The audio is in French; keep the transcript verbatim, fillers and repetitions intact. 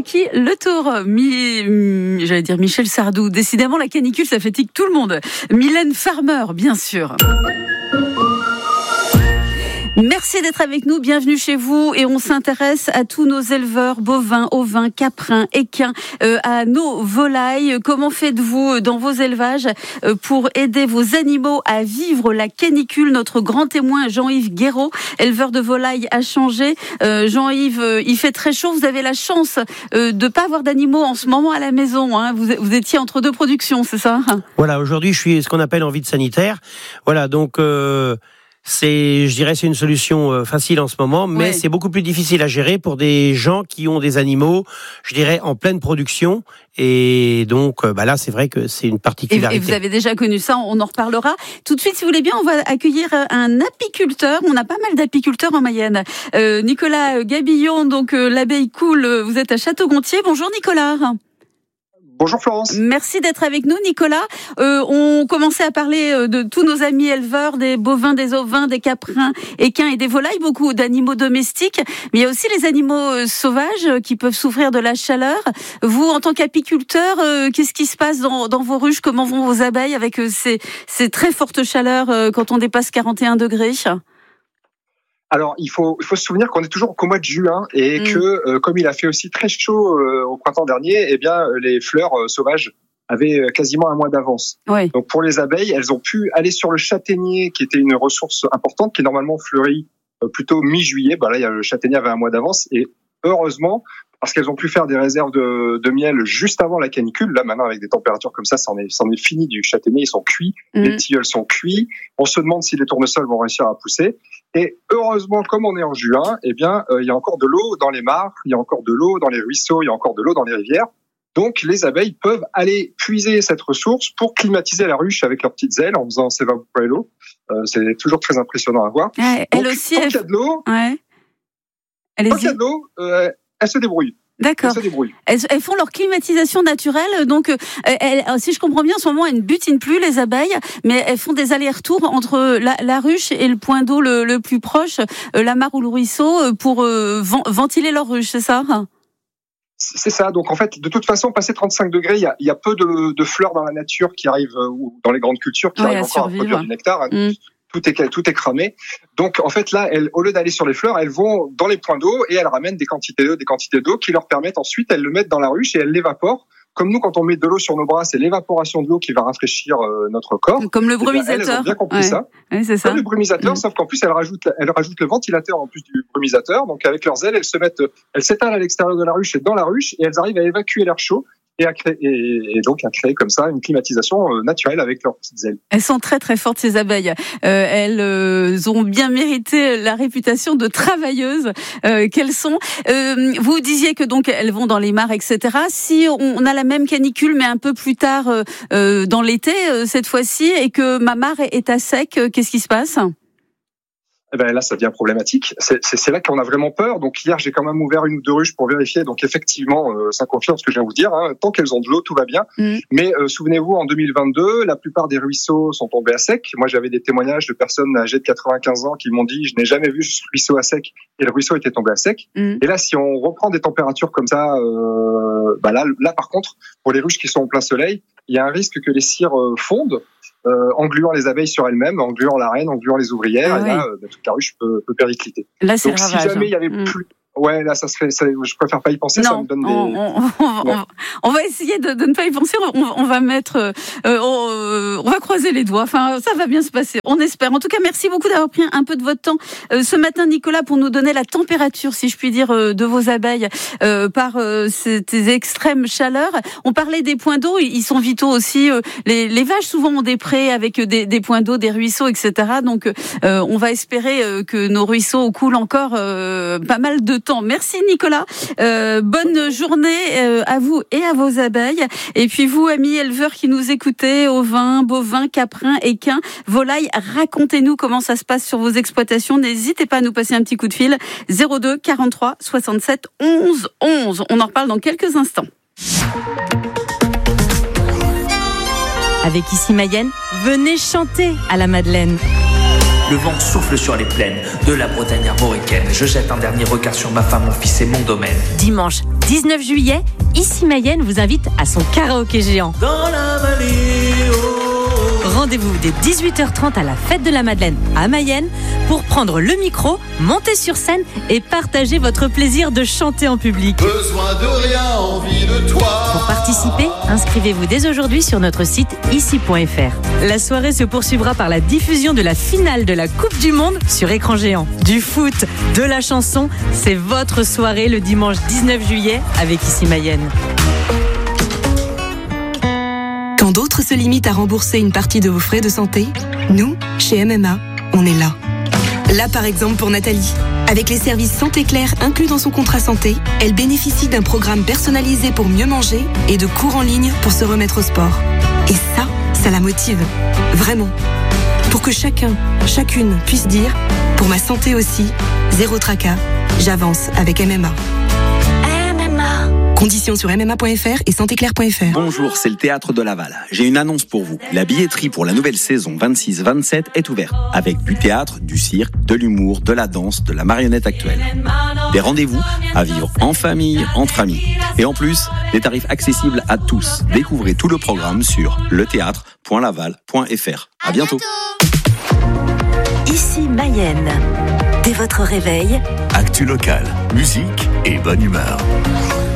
à qui le tour Mi... J'allais dire Michel Sardou. Décidément, la canicule, ça fatigue tout le monde. Mylène Farmer, bien sûr. Merci d'être avec nous, bienvenue chez vous et on s'intéresse à tous nos éleveurs bovins, ovins, caprins, équins, euh, à nos volailles. Comment faites-vous dans vos élevages euh, pour aider vos animaux à vivre la canicule? Notre grand témoin Jean-Yves Guéraud, éleveur de volailles, a changé. Euh, Jean-Yves, euh, il fait très chaud, vous avez la chance euh, de pas avoir d'animaux en ce moment à la maison, hein. vous, vous étiez entre deux productions, c'est ça? Voilà, aujourd'hui je suis ce qu'on appelle en vide sanitaire. Voilà, donc... Euh... C'est, je dirais, c'est une solution facile en ce moment, mais ouais. c'est beaucoup plus difficile à gérer pour des gens qui ont des animaux, je dirais, en pleine production. Et donc, bah là, c'est vrai que c'est une particularité. Et vous avez déjà connu ça, on en reparlera. Tout de suite, si vous voulez bien, on va accueillir un apiculteur. On a pas mal d'apiculteurs en Mayenne. Euh, Nicolas Gabillon, donc euh, l'abeille cool, vous êtes à Château-Gontier. Bonjour Nicolas. Bonjour Florence. Merci d'être avec nous Nicolas. Euh, on commençait à parler de tous nos amis éleveurs, des bovins, des ovins, des caprins, équins et des volailles, beaucoup d'animaux domestiques. Mais il y a aussi les animaux sauvages qui peuvent souffrir de la chaleur. Vous, en tant qu'apiculteur, euh, qu'est-ce qui se passe dans, dans vos ruches? Comment vont vos abeilles avec ces, ces très fortes chaleurs euh, quand on dépasse quarante et un degrés? Alors, il faut, il faut se souvenir qu'on est toujours qu'au mois de juin et mmh. que, euh, comme il a fait aussi très chaud euh, au printemps dernier, eh bien, les fleurs euh, sauvages avaient quasiment un mois d'avance. Ouais. Donc, pour les abeilles, elles ont pu aller sur le châtaignier, qui était une ressource importante, qui normalement fleurit euh, plutôt mi-juillet. Bah là, il y a, le châtaignier avait un mois d'avance et heureusement, parce qu'elles ont pu faire des réserves de, de miel juste avant la canicule. Là, maintenant, avec des températures comme ça, ça en est, ça en est fini du châtaignier. Ils sont cuits, mmh. les tilleuls sont cuits. On se demande si les tournesols vont réussir à pousser. Et heureusement, comme on est en juin, eh bien, euh, il y a encore de l'eau dans les mares, il y a encore de l'eau dans les ruisseaux, il y a encore de l'eau dans les rivières. Donc, les abeilles peuvent aller puiser cette ressource pour climatiser la ruche avec leurs petites ailes en faisant ces vaporelos. Euh, c'est toujours très impressionnant à voir. Ouais, Donc, elle aussi, tant elle... qu'il y a de l'eau, ouais. tant qu'il y a de l'eau, euh, elles se débrouillent. D'accord. Elles, elles font leur climatisation naturelle, donc euh, elles, si je comprends bien, en ce moment, elles ne butinent plus les abeilles, mais elles font des allers-retours entre la, la ruche et le point d'eau le, le plus proche, euh, la mare ou le ruisseau, pour euh, ven- ventiler leur ruche, c'est ça? C'est ça. Donc en fait, de toute façon, passé trente-cinq degrés, il y a, il y a peu de, de fleurs dans la nature qui arrivent, euh, ou dans les grandes cultures qui ouais, arrivent à encore survivre. à produire du nectar. Hein. Mmh. Tout est, tout est cramé. Donc, en fait, là, elles, au lieu d'aller sur les fleurs, elles vont dans les points d'eau et elles ramènent des quantités d'eau, des quantités d'eau qui leur permettent ensuite, elles le mettent dans la ruche et elles l'évaporent. Comme nous, quand on met de l'eau sur nos bras, c'est l'évaporation de l'eau qui va rafraîchir euh, notre corps. Comme le brumisateur. Bien, elles ont bien compris ouais. ça. Ouais, c'est ça. Comme le brumisateur, mmh. sauf qu'en plus, elles rajoutent, elles rajoutent le ventilateur en plus du brumisateur. Donc, avec leurs ailes, elles se mettent, elles s'étalent à l'extérieur de la ruche et dans la ruche et elles arrivent à évacuer l'air chaud. Et, à créer, et, et donc à créer comme ça une climatisation euh, naturelle avec leurs petites ailes. Elles sont très très fortes ces abeilles. Euh, elles euh, ont bien mérité la réputation de travailleuses euh, qu'elles sont. Euh, vous disiez que donc elles vont dans les mares, et cetera. Si on a la même canicule mais un peu plus tard euh, dans l'été euh, cette fois-ci et que ma mare est à sec, euh, qu'est-ce qui se passe ? Eh ben là, ça devient problématique. C'est, c'est, c'est là qu'on a vraiment peur. Donc hier, j'ai quand même ouvert une ou deux ruches pour vérifier. Donc effectivement, euh, ça confirme ce que je viens de vous dire. Hein. Tant qu'elles ont de l'eau, tout va bien. Mmh. Mais euh, souvenez-vous, en deux mille vingt-deux, la plupart des ruisseaux sont tombés à sec. Moi, j'avais des témoignages de personnes âgées de quatre-vingt-quinze ans qui m'ont dit « je n'ai jamais vu ce ruisseau à sec » et le ruisseau était tombé à sec. Mmh. Et là, si on reprend des températures comme ça, euh, bah là, là, par contre, pour les ruches qui sont en plein soleil, il y a un risque que les cires euh, fondent. Euh, engluant les abeilles sur elles-mêmes, engluant la reine, engluant les ouvrières, ah, et là, oui. euh, toute la ruche peut, peut péricliter. Là, c'est donc, si ravage. jamais il y avait mmh. plus... Ouais, là, ça serait, ça, je préfère pas y penser, non, ça me donne des... On, on, on, ouais. on va essayer de, de ne pas y penser, on, on va mettre, euh, on, on va croiser les doigts, enfin, ça va bien se passer, on espère. En tout cas, merci beaucoup d'avoir pris un peu de votre temps euh, ce matin, Nicolas, pour nous donner la température, si je puis dire, euh, de vos abeilles euh, par euh, ces extrêmes chaleurs. On parlait des points d'eau, ils sont vitaux aussi. Euh, les, les vaches, souvent, ont des prés avec des, des points d'eau, des ruisseaux, et cetera. Donc, euh, on va espérer euh, que nos ruisseaux coulent encore euh, pas mal de temps. Merci Nicolas, euh, bonne journée euh, à vous et à vos abeilles. Et puis vous, amis éleveurs qui nous écoutez, ovins, bovins, caprins, équins, volailles, racontez-nous comment ça se passe sur vos exploitations. N'hésitez pas à nous passer un petit coup de fil. zéro deux quarante-trois soixante-sept onze onze. On en reparle dans quelques instants. Avec Ici Mayenne, venez chanter à la Madeleine. Le vent souffle sur les plaines de la Bretagne armoricaine. Je jette un dernier regard sur ma femme, mon fils et mon domaine. Dimanche dix-neuf juillet, Ici Mayenne vous invite à son karaoké géant. Dans la vallée, oh. Rendez-vous dès dix-huit heures trente à la Fête de la Madeleine à Mayenne pour prendre le micro, monter sur scène et partager votre plaisir de chanter en public. Besoin de rien, envie de toi. Pour participer, inscrivez-vous dès aujourd'hui sur notre site ici point f r. La soirée se poursuivra par la diffusion de la finale de la Coupe du Monde sur écran géant. Du foot, de la chanson, c'est votre soirée le dimanche dix-neuf juillet avec Ici Mayenne. Quand d'autres se limitent à rembourser une partie de vos frais de santé, nous, chez M M A, on est là. Là, par exemple, pour Nathalie. Avec les services Santé Claire inclus dans son contrat santé, elle bénéficie d'un programme personnalisé pour mieux manger et de cours en ligne pour se remettre au sport. Et ça, ça la motive. Vraiment. Pour que chacun, chacune puisse dire « Pour ma santé aussi, zéro tracas, j'avance avec M M A ». Conditions sur m m a point f r et santé claire point f r. Bonjour, c'est le Théâtre de Laval. J'ai une annonce pour vous. La billetterie pour la nouvelle saison vingt-six vingt-sept est ouverte. Avec du théâtre, du cirque, de l'humour, de la danse, de la marionnette actuelle. Des rendez-vous à vivre en famille, entre amis. Et en plus, des tarifs accessibles à tous. Découvrez tout le programme sur le théâtre point laval point f r. À bientôt. Ici Mayenne. Dès votre réveil, Actu locale, musique et bonne humeur.